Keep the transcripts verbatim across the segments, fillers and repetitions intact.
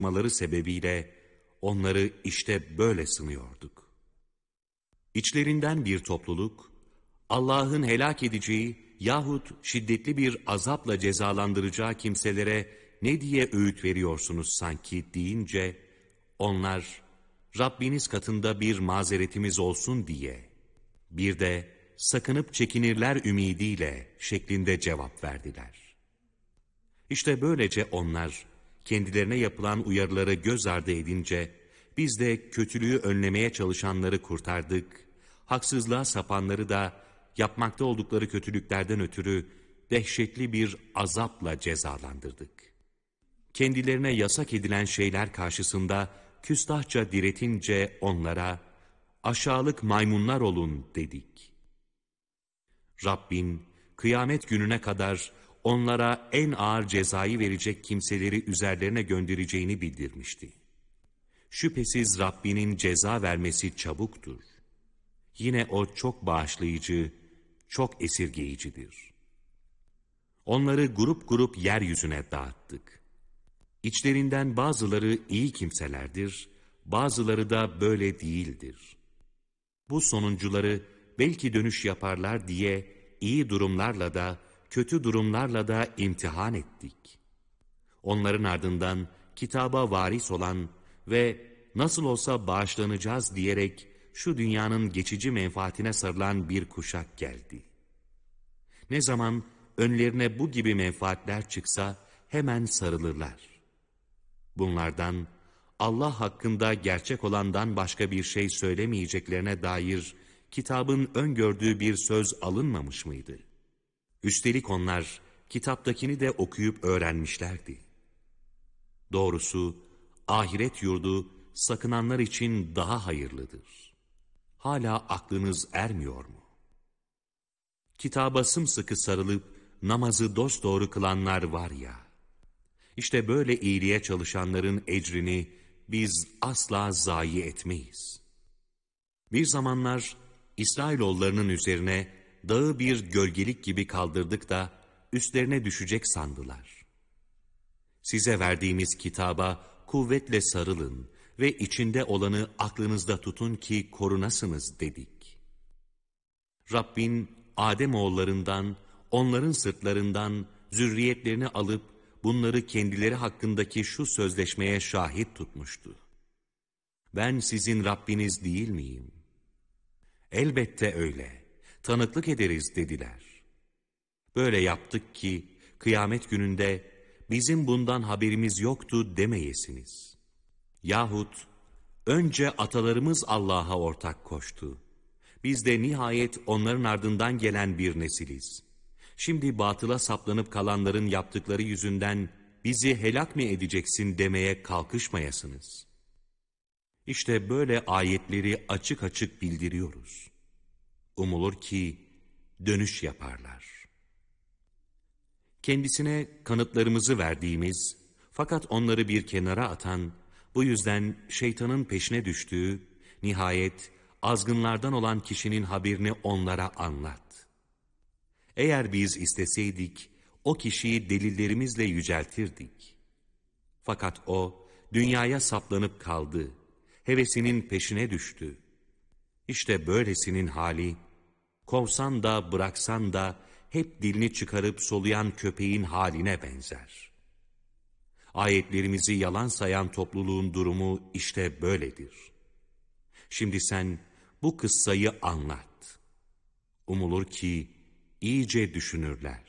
sapıtmaları sebebiyle onları işte böyle sınıyorduk. İçlerinden bir topluluk, Allah'ın helak edeceği yahut şiddetli bir azapla cezalandıracağı kimselere ne diye öğüt veriyorsunuz sanki deyince, onlar Rabbiniz katında bir mazeretimiz olsun diye, bir de sakınıp çekinirler ümidiyle şeklinde cevap verdiler. İşte böylece onlar kendilerine yapılan uyarıları göz ardı edince, biz de kötülüğü önlemeye çalışanları kurtardık, haksızlığa sapanları da yapmakta oldukları kötülüklerden ötürü dehşetli bir azapla cezalandırdık. Kendilerine yasak edilen şeyler karşısında küstahça diretince onlara, aşağılık maymunlar olun dedik. Rabbin kıyamet gününe kadar onlara en ağır cezayı verecek kimseleri üzerlerine göndereceğini bildirmişti. Şüphesiz Rabbinin ceza vermesi çabuktur. Yine O çok bağışlayıcı, çok esirgeyicidir. Onları grup grup yeryüzüne dağıttık. İçlerinden bazıları iyi kimselerdir, bazıları da böyle değildir. Bu sonuncuları belki dönüş yaparlar diye iyi durumlarla da, kötü durumlarla da imtihan ettik. Onların ardından kitaba varis olan ve nasıl olsa bağışlanacağız diyerek şu dünyanın geçici menfaatine sarılan bir kuşak geldi. Ne zaman önlerine bu gibi menfaatler çıksa hemen sarılırlar. Bunlardan Allah hakkında gerçek olandan başka bir şey söylemeyeceklerine dair kitabın öngördüğü bir söz alınmamış mıydı? Üstelik onlar kitaptakini de okuyup öğrenmişlerdi. Doğrusu ahiret yurdu sakınanlar için daha hayırlıdır. Hala aklınız ermiyor mu? Kitaba sımsıkı sarılıp namazı dosdoğru kılanlar var ya, işte böyle iyiliğe çalışanların ecrini biz asla zayi etmeyiz. Bir zamanlar İsrailoğullarının üzerine dağı bir gölgelik gibi kaldırdık da üstlerine düşecek sandılar. Size verdiğimiz kitaba kuvvetle sarılın ve içinde olanı aklınızda tutun ki korunasınız dedik. Rabbin Ademoğullarından, onların sırtlarından zürriyetlerini alıp bunları kendileri hakkındaki şu sözleşmeye şahit tutmuştu. Ben sizin Rabbiniz değil miyim? Elbette öyle, tanıklık ederiz dediler. Böyle yaptık ki kıyamet gününde bizim bundan haberimiz yoktu demeyesiniz. Yahut önce atalarımız Allah'a ortak koştu. Biz de nihayet onların ardından gelen bir nesiliz. Şimdi batıla saplanıp kalanların yaptıkları yüzünden bizi helak mı edeceksin demeye kalkışmayasınız. İşte böyle ayetleri açık açık bildiriyoruz. Umulur ki dönüş yaparlar. Kendisine kanıtlarımızı verdiğimiz, fakat onları bir kenara atan, bu yüzden şeytanın peşine düştüğü, nihayet azgınlardan olan kişinin haberini onlara anlat. Eğer biz isteseydik, o kişiyi delillerimizle yüceltirdik. Fakat o, dünyaya saplanıp kaldı, hevesinin peşine düştü. İşte böylesinin hali, kovsan da bıraksan da, hep dilini çıkarıp soluyan köpeğin haline benzer. Ayetlerimizi yalan sayan topluluğun durumu işte böyledir. Şimdi sen bu kıssayı anlat. Umulur ki iyice düşünürler.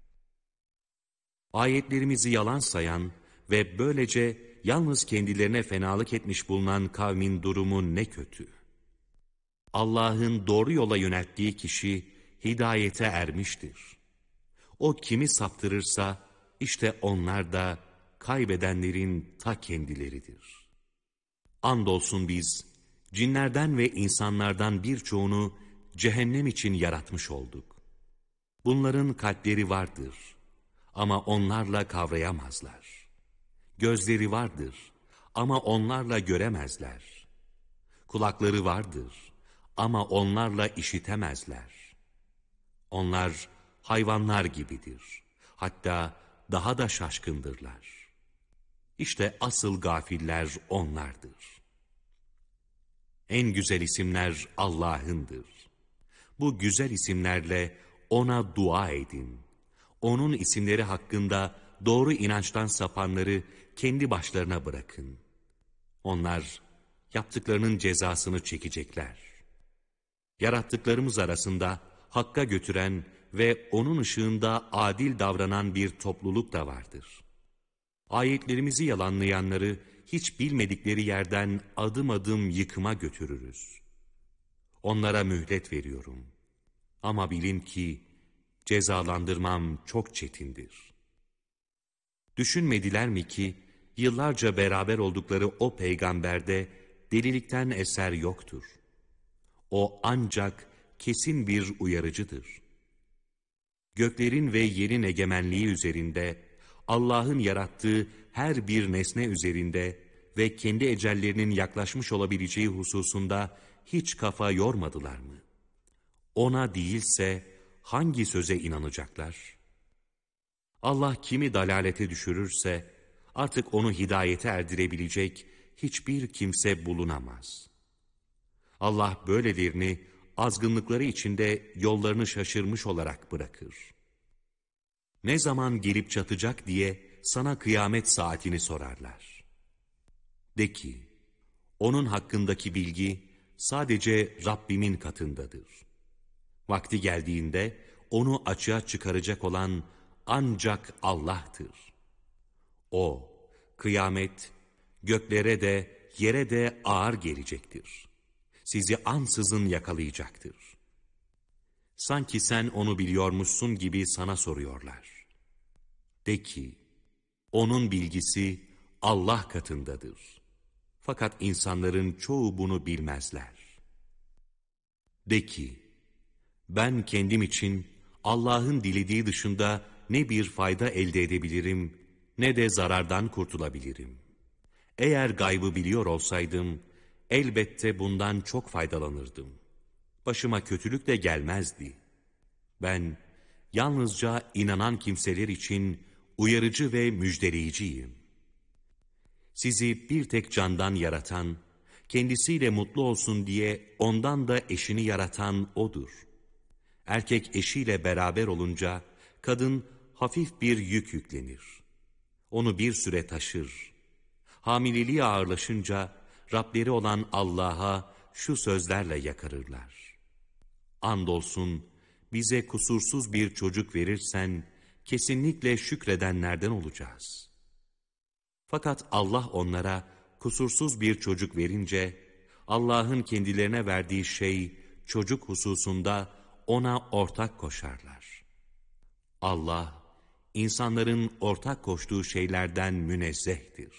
Ayetlerimizi yalan sayan ve böylece yalnız kendilerine fenalık etmiş bulunan kavmin durumu ne kötü. Allah'ın doğru yola yönelttiği kişi hidayete ermiştir. O kimi saptırırsa işte onlar da kaybedenlerin ta kendileridir. Andolsun biz cinlerden ve insanlardan birçoğunu cehennem için yaratmış olduk. Bunların kalpleri vardır ama onlarla kavrayamazlar. Gözleri vardır ama onlarla göremezler. Kulakları vardır ama onlarla işitemezler. Onlar hayvanlar gibidir. Hatta daha da şaşkındırlar. İşte asıl gafiller onlardır. En güzel isimler Allah'ındır. Bu güzel isimlerle ona dua edin. Onun isimleri hakkında doğru inançtan sapanları kendi başlarına bırakın. Onlar yaptıklarının cezasını çekecekler. Yarattıklarımız arasında Hakk'a götüren ve onun ışığında adil davranan bir topluluk da vardır. Ayetlerimizi yalanlayanları hiç bilmedikleri yerden adım adım yıkıma götürürüz. Onlara mühlet veriyorum. Ama bilin ki cezalandırmam çok çetindir. Düşünmediler mi ki yıllarca beraber oldukları o peygamberde delilikten eser yoktur. O ancak kesin bir uyarıcıdır. Göklerin ve yerin egemenliği üzerinde, Allah'ın yarattığı her bir nesne üzerinde ve kendi ecellerinin yaklaşmış olabileceği hususunda hiç kafa yormadılar mı? Ona değilse hangi söze inanacaklar? Allah kimi dalalete düşürürse artık onu hidayete erdirebilecek hiçbir kimse bulunamaz. Allah böylelerini azgınlıkları içinde yollarını şaşırmış olarak bırakır. Ne zaman gelip çatacak diye sana kıyamet saatini sorarlar. De ki, onun hakkındaki bilgi sadece Rabbimin katındadır. Vakti geldiğinde onu açığa çıkaracak olan ancak Allah'tır. O, kıyamet göklere de yere de ağır gelecektir. Sizi ansızın yakalayacaktır. Sanki sen onu biliyormuşsun gibi sana soruyorlar. De ki, onun bilgisi Allah katındadır. Fakat insanların çoğu bunu bilmezler. De ki, ben kendim için Allah'ın dilediği dışında ne bir fayda elde edebilirim, ne de zarardan kurtulabilirim. Eğer gaybı biliyor olsaydım, elbette bundan çok faydalanırdım. Başıma kötülük de gelmezdi. Ben yalnızca inanan kimseler için uyarıcı ve müjdeleyiciyim. Sizi bir tek candan yaratan, kendisiyle mutlu olsun diye ondan da eşini yaratan O'dur. Erkek eşiyle beraber olunca kadın hafif bir yük yüklenir. Onu bir süre taşır. Hamileliği ağırlaşınca Rableri olan Allah'a şu sözlerle yakarırlar. Andolsun bize kusursuz bir çocuk verirsen kesinlikle şükredenlerden olacağız. Fakat Allah onlara kusursuz bir çocuk verince Allah'ın kendilerine verdiği şey çocuk hususunda ona ortak koşarlar. Allah insanların ortak koştuğu şeylerden münezzehtir.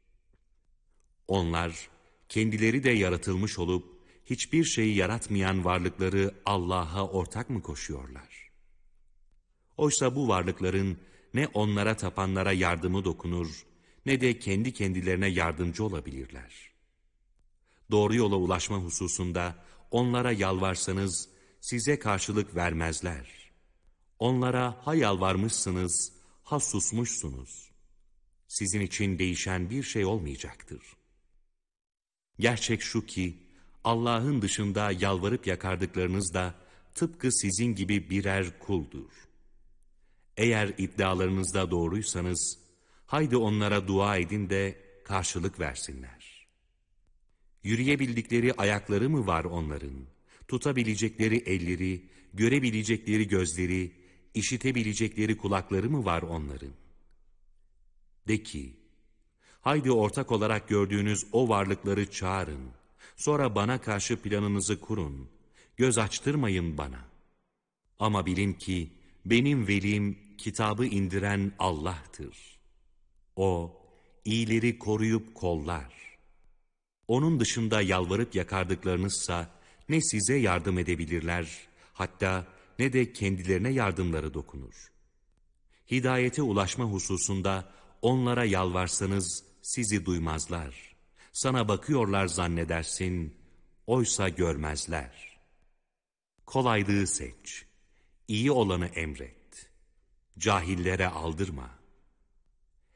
Onlar kendileri de yaratılmış olup hiçbir şeyi yaratmayan varlıkları Allah'a ortak mı koşuyorlar? Oysa bu varlıkların ne onlara tapanlara yardımı dokunur, ne de kendi kendilerine yardımcı olabilirler. Doğru yola ulaşma hususunda onlara yalvarsanız size karşılık vermezler. Onlara ha yalvarmışsınız, ha susmuşsunuz. Sizin için değişen bir şey olmayacaktır. Gerçek şu ki, Allah'ın dışında yalvarıp yakardıklarınız da tıpkı sizin gibi birer kuldur. Eğer iddialarınızda doğruysanız, haydi onlara dua edin de karşılık versinler. Yürüyebildikleri ayakları mı var onların? Tutabilecekleri elleri, görebilecekleri gözleri, işitebilecekleri kulakları mı var onların? De ki, haydi ortak olarak gördüğünüz o varlıkları çağırın. Sonra bana karşı planınızı kurun. Göz açtırmayın bana. Ama bilin ki benim velim kitabı indiren Allah'tır. O, iyileri koruyup kollar. Onun dışında yalvarıp yakardıklarınızsa ne size yardım edebilirler, hatta ne de kendilerine yardımları dokunur. Hidayete ulaşma hususunda onlara yalvarsanız sizi duymazlar. Sana bakıyorlar zannedersin, oysa görmezler. Kolaylığı seç, iyi olanı emret. Cahillere aldırma.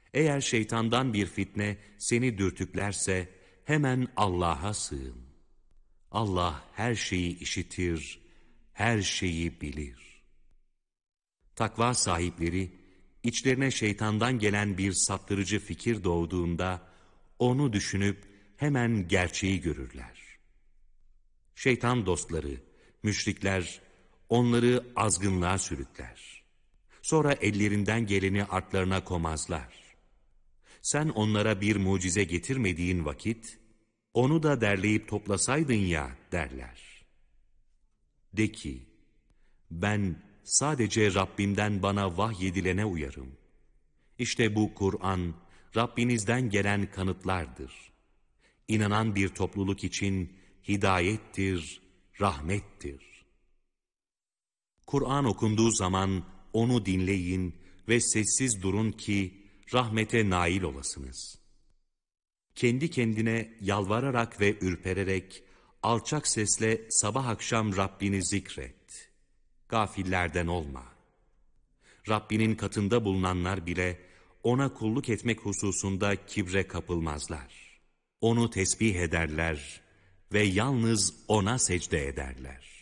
Eğer şeytandan bir fitne seni dürtüklerse hemen Allah'a sığın. Allah her şeyi işitir, her şeyi bilir. Takva sahipleri, içlerine şeytandan gelen bir saptırıcı fikir doğduğunda, onu düşünüp hemen gerçeği görürler. Şeytan dostları, müşrikler, onları azgınlığa sürükler. Sonra ellerinden geleni artlarına komazlar. Sen onlara bir mucize getirmediğin vakit, onu da derleyip toplasaydın ya derler. De ki, ben sadece Rabbimden bana vahyedilene uyarım. İşte bu Kur'an, Rabbinizden gelen kanıtlardır. İnanan bir topluluk için hidayettir, rahmettir. Kur'an okunduğu zaman onu dinleyin ve sessiz durun ki rahmete nail olasınız. Kendi kendine yalvararak ve ürpererek alçak sesle sabah akşam Rabbini zikret. Gafillerden olma. Rabbinin katında bulunanlar bile ona kulluk etmek hususunda kibre kapılmazlar. Onu tesbih ederler ve yalnız ona secde ederler.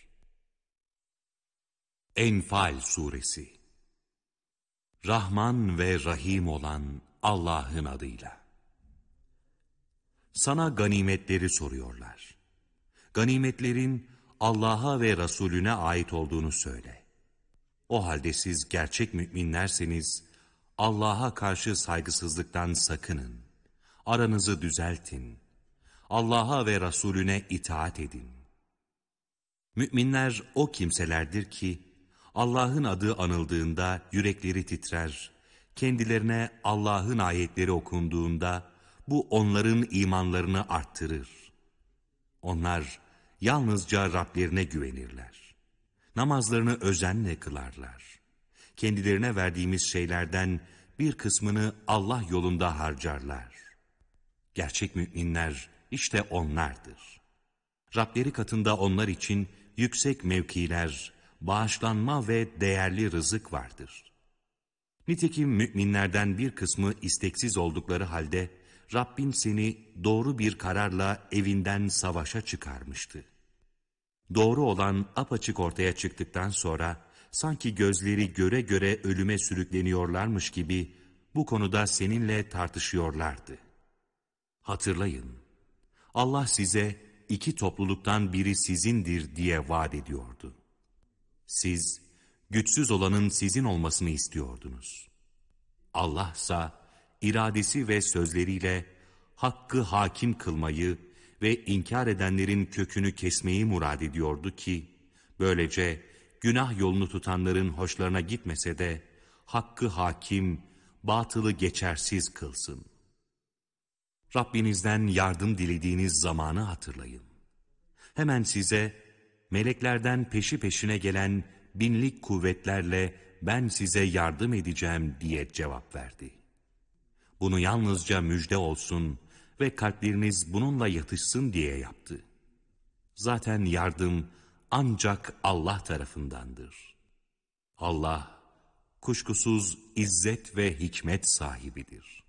Enfal Suresi. Rahman ve Rahim olan Allah'ın adıyla. Sana ganimetleri soruyorlar. Ganimetlerin Allah'a ve Resulüne ait olduğunu söyle. O halde siz gerçek müminlerseniz Allah'a karşı saygısızlıktan sakının. Aranızı düzeltin. Allah'a ve Resulüne itaat edin. Müminler o kimselerdir ki Allah'ın adı anıldığında yürekleri titrer. Kendilerine Allah'ın ayetleri okunduğunda bu onların imanlarını arttırır. Onlar yalnızca Rablerine güvenirler. Namazlarını özenle kılarlar. Kendilerine verdiğimiz şeylerden bir kısmını Allah yolunda harcarlar. Gerçek müminler işte onlardır. Rableri katında onlar için yüksek mevkiler, bağışlanma ve değerli rızık vardır. Nitekim müminlerden bir kısmı isteksiz oldukları halde Rabbin seni doğru bir kararla evinden savaşa çıkarmıştı. Doğru olan apaçık ortaya çıktıktan sonra sanki gözleri göre göre ölüme sürükleniyorlarmış gibi bu konuda seninle tartışıyorlardı. Hatırlayın, Allah size iki topluluktan biri sizindir diye vaat ediyordu. Siz, güçsüz olanın sizin olmasını istiyordunuz. Allah ise iradesi ve sözleriyle hakkı hakim kılmayı ve inkar edenlerin kökünü kesmeyi murad ediyordu ki, böylece günah yolunu tutanların hoşlarına gitmese de, hakkı hakim, batılı geçersiz kılsın. Rabbinizden yardım dilediğiniz zamanı hatırlayın. Hemen size, meleklerden peşi peşine gelen binlik kuvvetlerle ben size yardım edeceğim diye cevap verdi. Bunu yalnızca müjde olsun ve kalpleriniz bununla yatışsın diye yaptı. Zaten yardım ancak Allah tarafındandır. Allah kuşkusuz izzet ve hikmet sahibidir.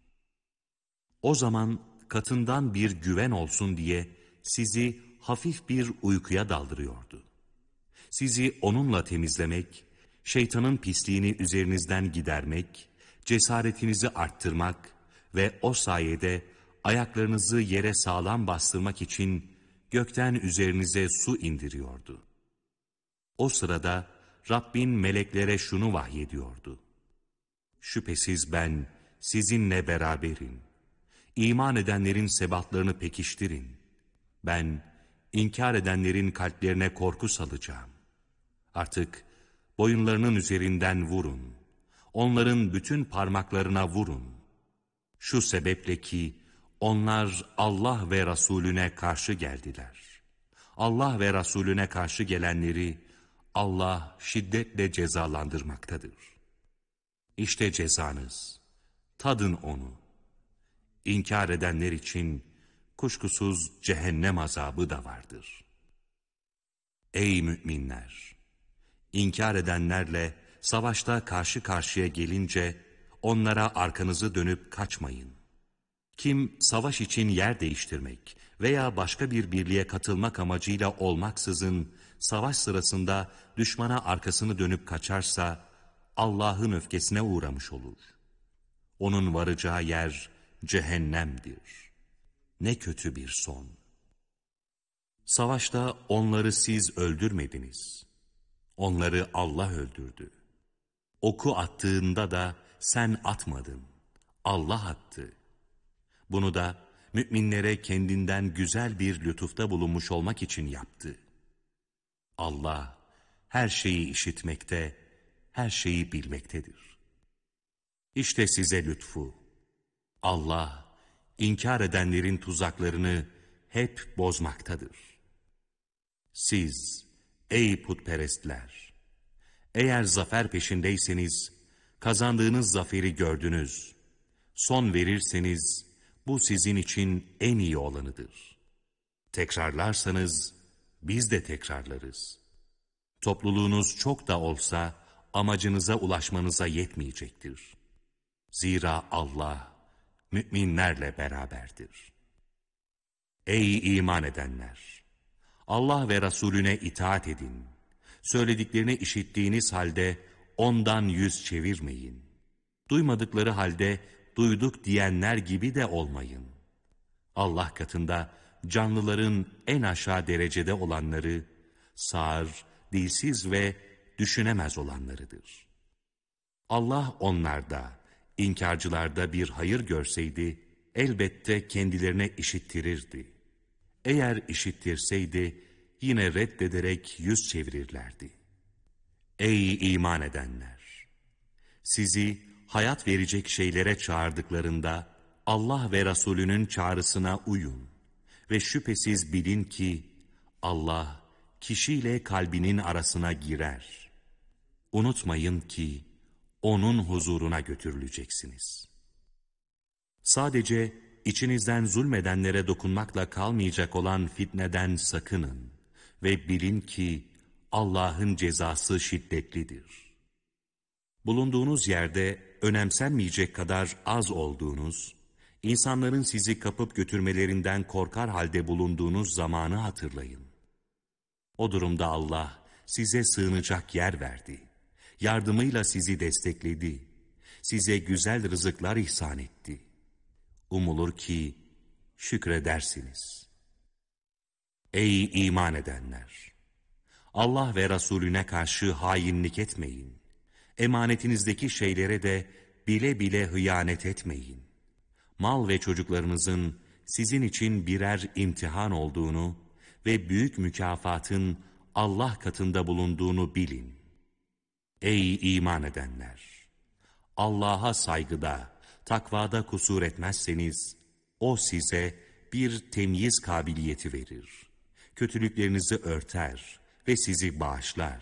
O zaman katından bir güven olsun diye sizi hafif bir uykuya daldırıyordu. Sizi onunla temizlemek, şeytanın pisliğini üzerinizden gidermek, cesaretinizi arttırmak ve o sayede ayaklarınızı yere sağlam bastırmak için gökten üzerinize su indiriyordu. O sırada Rabbin meleklere şunu vahyediyordu. Şüphesiz ben sizinle beraberim. İman edenlerin sebatlarını pekiştirin. Ben inkar edenlerin kalplerine korku salacağım. Artık boyunlarının üzerinden vurun. Onların bütün parmaklarına vurun. Şu sebeple ki onlar Allah ve Resulüne karşı geldiler. Allah ve Resulüne karşı gelenleri Allah şiddetle cezalandırmaktadır. İşte cezanız. Tadın onu. İnkar edenler için kuşkusuz cehennem azabı da vardır. Ey müminler! İnkar edenlerle savaşta karşı karşıya gelince onlara arkanızı dönüp kaçmayın. Kim savaş için yer değiştirmek veya başka bir birliğe katılmak amacıyla olmaksızın savaş sırasında düşmana arkasını dönüp kaçarsa Allah'ın öfkesine uğramış olur. Onun varacağı yer cehennemdir. Ne kötü bir son. Savaşta onları siz öldürmediniz. Onları Allah öldürdü. Oku attığında da sen atmadın. Allah attı. Bunu da müminlere kendinden güzel bir lütufta bulunmuş olmak için yaptı. Allah her şeyi işitmekte, her şeyi bilmektedir. İşte size lütfu. Allah inkar edenlerin tuzaklarını hep bozmaktadır. Siz ey putperestler, eğer zafer peşindeyseniz kazandığınız zaferi gördünüz. Son verirseniz bu sizin için en iyi olanıdır. Tekrarlarsanız biz de tekrarlarız. Topluluğunuz çok da olsa amacınıza ulaşmanıza yetmeyecektir. Zira Allah müminlerle beraberdir. Ey iman edenler! Allah ve Resulüne itaat edin. Söylediklerini işittiğiniz halde ondan yüz çevirmeyin. Duymadıkları halde duyduk diyenler gibi de olmayın. Allah katında canlıların en aşağı derecede olanları, sağır, dilsiz ve düşünemez olanlarıdır. Allah onlarda, inkarcılarda bir hayır görseydi, elbette kendilerine işittirirdi. Eğer işittirseydi, yine reddederek yüz çevirirlerdi. Ey iman edenler! Sizi hayat verecek şeylere çağırdıklarında, Allah ve Resulünün çağrısına uyun. Ve şüphesiz bilin ki, Allah, kişiyle kalbinin arasına girer. Unutmayın ki, onun huzuruna götürüleceksiniz. Sadece içinizden zulmedenlere dokunmakla kalmayacak olan fitneden sakının ve bilin ki Allah'ın cezası şiddetlidir. Bulunduğunuz yerde önemsenmeyecek kadar az olduğunuz, insanların sizi kapıp götürmelerinden korkar halde bulunduğunuz zamanı hatırlayın. O durumda Allah size sığınacak yer verdi. Yardımıyla sizi destekledi. Size güzel rızıklar ihsan etti. Umulur ki şükredersiniz. Ey iman edenler! Allah ve Resulüne karşı hainlik etmeyin. Emanetinizdeki şeylere de bile bile hıyanet etmeyin. Mal ve çocuklarınızın sizin için birer imtihan olduğunu ve büyük mükafatın Allah katında bulunduğunu bilin. Ey iman edenler! Allah'a saygıda, takvada kusur etmezseniz, O size bir temyiz kabiliyeti verir. Kötülüklerinizi örter ve sizi bağışlar.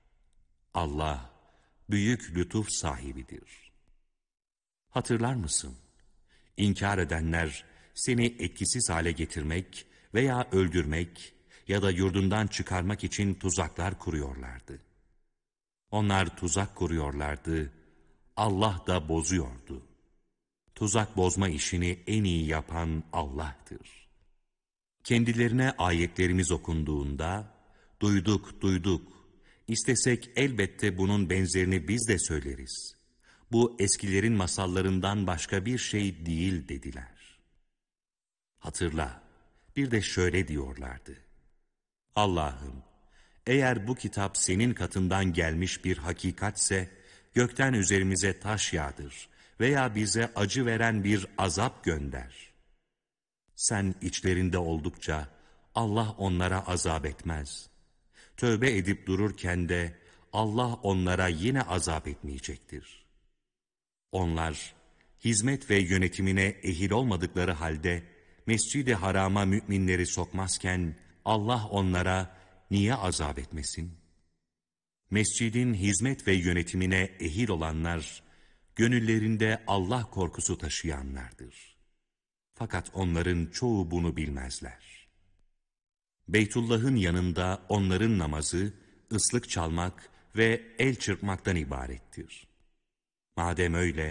Allah, büyük lütuf sahibidir. Hatırlar mısın? İnkar edenler seni etkisiz hale getirmek veya öldürmek ya da yurdundan çıkarmak için tuzaklar kuruyorlardı. Onlar tuzak kuruyorlardı, Allah da bozuyordu. Tuzak bozma işini en iyi yapan Allah'tır. Kendilerine ayetlerimiz okunduğunda, duyduk duyduk, istesek elbette bunun benzerini biz de söyleriz. Bu eskilerin masallarından başka bir şey değil dediler. Hatırla, bir de şöyle diyorlardı. Allah'ım, eğer bu kitap senin katından gelmiş bir hakikatse, gökten üzerimize taş yağdır veya bize acı veren bir azap gönder. Sen içlerinde oldukça Allah onlara azap etmez. Tövbe edip dururken de Allah onlara yine azap etmeyecektir. Onlar hizmet ve yönetimine ehil olmadıkları halde Mescid-i Haram'a müminleri sokmazken Allah onlara niye azap etmesin? Mescidin hizmet ve yönetimine ehil olanlar, gönüllerinde Allah korkusu taşıyanlardır. Fakat onların çoğu bunu bilmezler. Beytullah'ın yanında onların namazı, ıslık çalmak ve el çırpmaktan ibarettir. Madem öyle,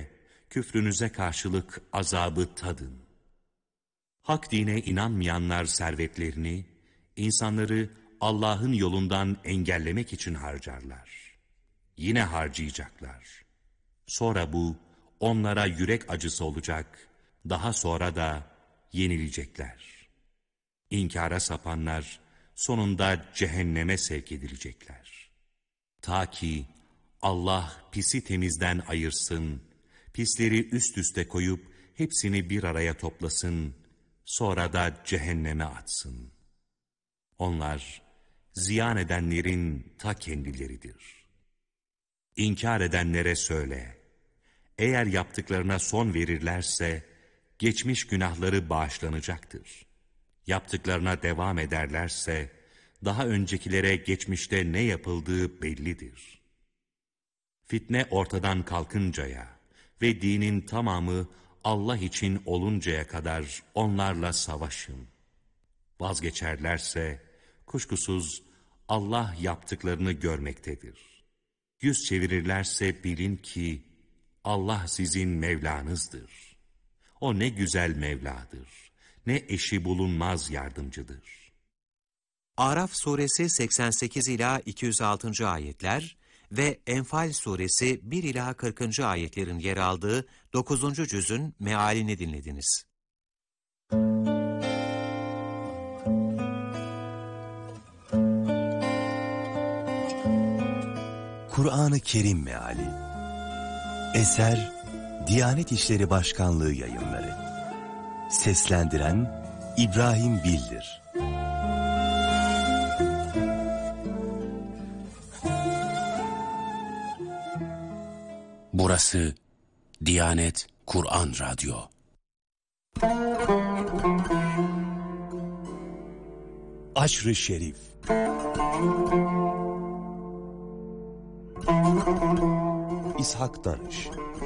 küfrünüze karşılık azabı tadın. Hak dine inanmayanlar servetlerini, insanları Allah'ın yolundan engellemek için harcarlar. Yine harcayacaklar. Sonra bu onlara yürek acısı olacak, daha sonra da yenilecekler. İnkara sapanlar sonunda cehenneme sevk edilecekler. Ta ki Allah pisi temizden ayırsın, pisleri üst üste koyup hepsini bir araya toplasın, sonra da cehenneme atsın. Onlar ziyan edenlerin ta kendileridir. İnkar edenlere söyle, eğer yaptıklarına son verirlerse, geçmiş günahları bağışlanacaktır. Yaptıklarına devam ederlerse, daha öncekilere geçmişte ne yapıldığı bellidir. Fitne ortadan kalkıncaya ve dinin tamamı Allah için oluncaya kadar onlarla savaşın. Vazgeçerlerse, kuşkusuz Allah yaptıklarını görmektedir. Yüz çevirirlerse bilin ki, Allah sizin Mevlanızdır. O ne güzel Mevladır, ne eşi bulunmaz yardımcıdır. Araf suresi seksen sekiz ila iki yüz altıncı ayetler ve Enfal suresi bir ila kırkıncı ayetlerin yer aldığı dokuzuncu cüzün mealini dinlediniz. Kur'an-ı Kerim Meali. Eser Diyanet İşleri Başkanlığı Yayınları. Seslendiren İbrahim Bildir. Burası Diyanet Kur'an Radyo. Aşr-ı Şerif. İshak Danış.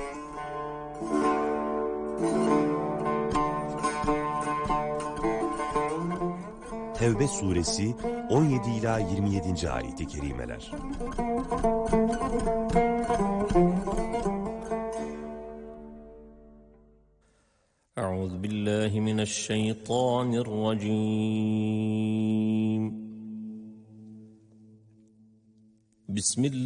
Tevbe suresi on yedi ila yirmi yedinci ayet-i kerimeler. Euzu billahi mineşşeytanirracim. Bismillah